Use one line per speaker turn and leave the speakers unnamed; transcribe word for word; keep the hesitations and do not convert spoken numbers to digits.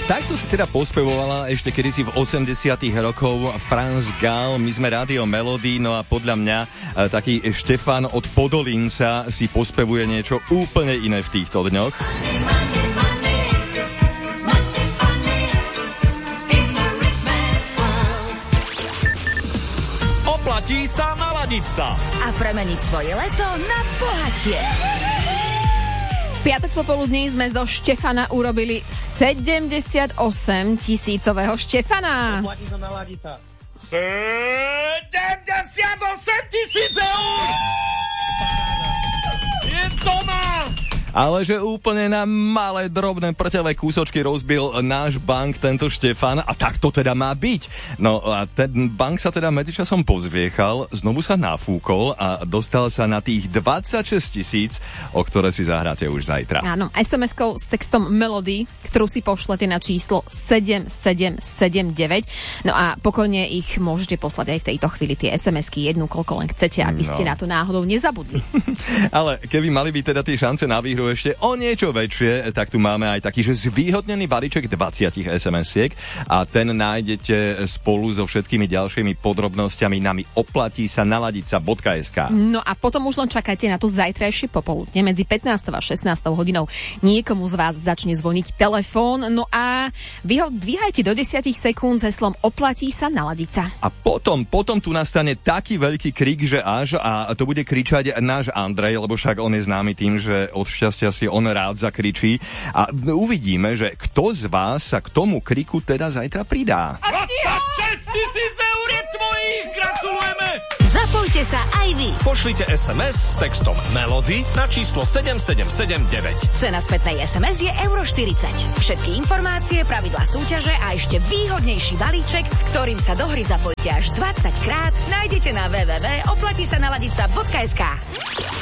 Takto si teda pospevovala ešte kedysi v osemdesiatych rokov Franz Gall. My sme Rádio Melody, no a podľa mňa taký Štefan od Podolínca si pospevuje niečo úplne iné v týchto dňoch.
Oplatí sa naladiť sa
a premeniť svoje leto na bohatie. V piatok popoludní sme zo Štefana urobili sedemdesiatosem tisícového Štefana.
Oplatí sa naladiť sa.
sedemdesiatosem tisíc eur! Je doma!
Ale že úplne na malé, drobné, prťavé kúsočky rozbil náš bank tento Štefan a tak to teda má byť. No a ten bank sa teda medzičasom pozviechal, znovu sa nafúkol a dostal sa na tých dvadsaťšesť tisíc, o ktoré si zahráte už zajtra.
Áno, es em eskou s textom Melody, ktorú si pošlete na číslo sedem sedem sedem deväť. No a pokojne ich môžete poslať aj v tejto chvíli tie es em esky jednu, koľko len chcete, aby ste
no.
na to náhodou nezabudli.
Ale keby mali byť teda tie šance na výhru ešte o niečo väčšie, tak tu máme aj taký, že zvýhodnený balíček dvadsať es em esiek a ten nájdete spolu so všetkými ďalšími podrobnosťami na mi oplatí sa naladiť sa bodka es ká.
No a potom už len čakajte na to zajtrajšie popoludne medzi pätnástou a šestnástou hodinou. Niekomu z vás začne zvoniť telefón, no a vy ho dvíhajte do desať sekúnd s heslom oplatí sa naladiť sa.
A potom, potom tu nastane taký veľký krik, že až a to bude kričať náš Andrej, lebo však on je známy tým, že od šťastia si on rád zakričí a uvidíme, že kto z vás sa k tomu kriku teda zajtra pridá.
dvadsaťšesť tisíc eur je tvojich, gratulujeme!
Zapojte sa aj vy.
Pošlite es em es s textom Melody na číslo sedem sedem sedem deväť.
Cena spätnej es em es je euro štyridsať. Všetky informácie, pravidlá súťaže a ešte výhodnejší balíček, s ktorým sa do hry zapojíte až dvadsať krát, nájdete na w w w bodka oplatí sa naladiť sa bodka es ká.